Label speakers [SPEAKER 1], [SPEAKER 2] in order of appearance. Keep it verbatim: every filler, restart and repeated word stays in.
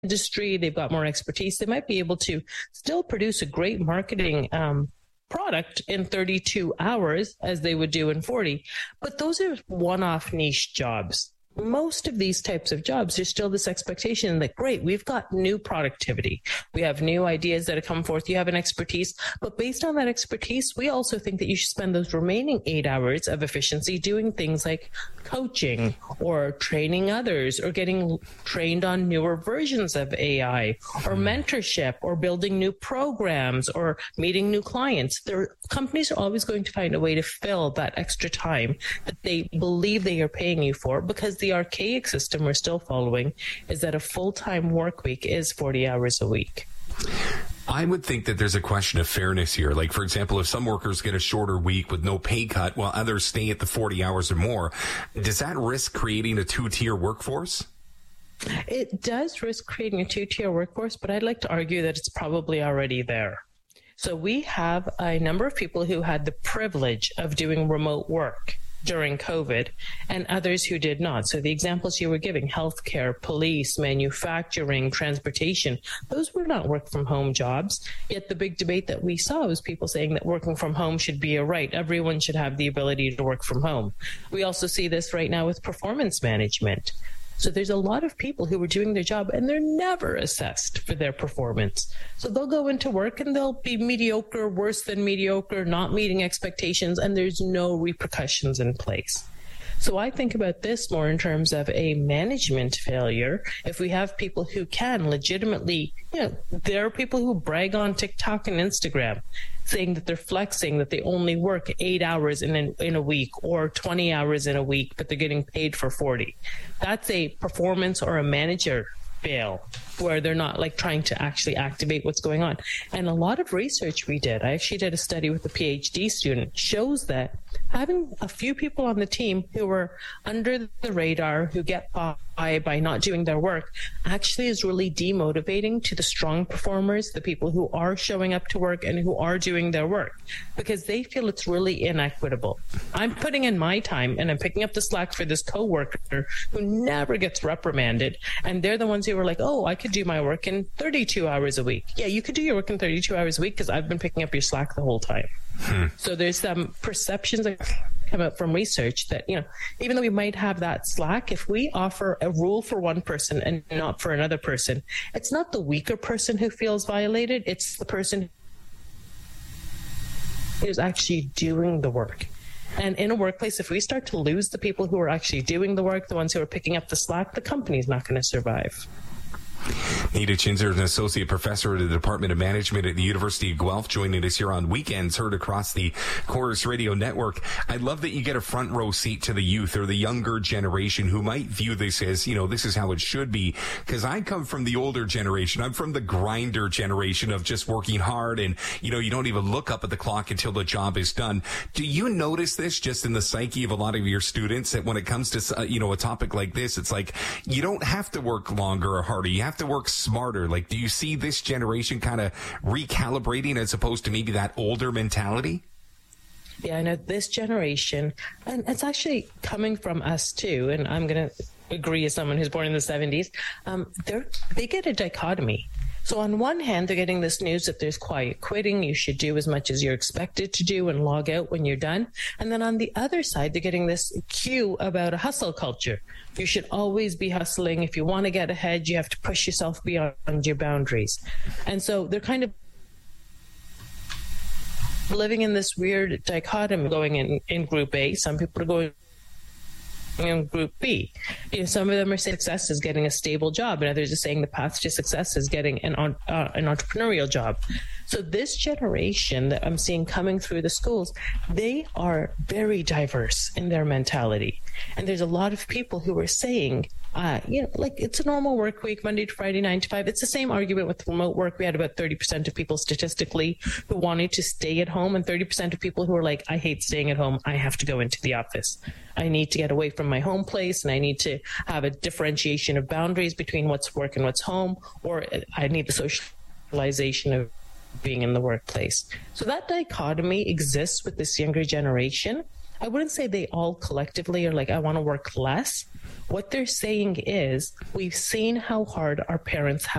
[SPEAKER 1] industry, they've got more expertise, they might be able to still produce a great marketing um, product in thirty-two hours as they would do in forty. But those are one-off niche jobs. Most of these types of jobs, there's still this expectation that, great, we've got new productivity. We have new ideas that have come forth. You have an expertise. But based on that expertise, we also think that you should spend those remaining eight hours of efficiency doing things like coaching or training others or getting trained on newer versions of A I or mentorship or building new programs or meeting new clients. There, companies are always going to find a way to fill that extra time that they believe they are paying you for, because the archaic system we're still following is that a full-time work week is forty hours a week.
[SPEAKER 2] I would think that there's a question of fairness here. Like, for example, if some workers get a shorter week with no pay cut while others stay at the forty hours or more, does that risk creating a two-tier workforce?
[SPEAKER 1] It does risk creating a two-tier workforce, but I'd like to argue that it's probably already there. So we have a number of people who had the privilege of doing remote work during COVID, and others who did not. So the examples you were giving, healthcare, police, manufacturing, transportation, those were not work from home jobs. Yet the big debate that we saw was people saying that working from home should be a right. Everyone should have the ability to work from home. We also see this right now with performance management. So there's a lot of people who are doing their job and they're never assessed for their performance. So they'll go into work and they'll be mediocre, worse than mediocre, not meeting expectations, and there's no repercussions in place. So I think about this more in terms of a management failure. If we have people who can legitimately, you know, there are people who brag on TikTok and Instagram saying that they're flexing, that they only work eight hours in a, in a week or twenty hours in a week, but they're getting paid for forty. That's a performance or a manager fail where they're not like trying to actually activate what's going on. And a lot of research we did, I actually did a study with a PhD student, shows that having a few people on the team who are under the radar, who get by by not doing their work, actually is really demotivating to the strong performers, the people who are showing up to work and who are doing their work, because they feel it's really inequitable. I'm putting in my time and I'm picking up the slack for this coworker who never gets reprimanded, and they're the ones who are like, oh, I could do my work in thirty-two hours a week. Yeah, you could do your work in thirty-two hours a week because I've been picking up your slack the whole time. Hmm. So there's some perceptions that come out from research that, you know, even though we might have that slack, if we offer a rule for one person and not for another person, it's not the weaker person who feels violated, it's the person who's actually doing the work. And in a workplace, if we start to lose the people who are actually doing the work, the ones who are picking up the slack, the company's not going to survive.
[SPEAKER 2] Nita Chinzer is an associate professor at the Department of Management at the University of Guelph, joining us here on Weekends, heard across the Chorus Radio Network. I love that you get a front row seat to the youth or the younger generation who might view this as, you know, this is how it should be. Because I come from the older generation. I'm from the grinder generation of just working hard and, you know, you don't even look up at the clock until the job is done. Do you notice this just in the psyche of a lot of your students, that when it comes to, uh, you know, a topic like this, it's like you don't have to work longer or harder. You have to work smarter. Like, do you see this generation kind of recalibrating as opposed to maybe that older mentality?
[SPEAKER 1] Yeah, I know this generation, and it's actually coming from us too, and I'm going to agree as someone who's born in the seventies, um, they're, they get a dichotomy. So on one hand, they're getting this news that there's quiet quitting. You should do as much as you're expected to do and log out when you're done. And then on the other side, they're getting this cue about a hustle culture. You should always be hustling. If you want to get ahead, you have to push yourself beyond your boundaries. And so they're kind of living in this weird dichotomy, going in, in group A. Some people are going in group B. You know, some of them are saying success is getting a stable job, and others are saying the path to success is getting an uh, an entrepreneurial job. So this generation that I'm seeing coming through the schools, they are very diverse in their mentality. And there's a lot of people who are saying, uh, you know, like it's a normal work week, Monday to Friday, nine to five. It's the same argument with remote work. We had about thirty percent of people statistically who wanted to stay at home, and thirty percent of people who are like, I hate staying at home. I have to go into the office. I need to get away from my home place, and I need to have a differentiation of boundaries between what's work and what's home, or I need the socialization of being in the workplace. So that dichotomy exists with this younger generation. I wouldn't say they all collectively are like, I want to work less. What they're saying is, we've seen how hard our parents have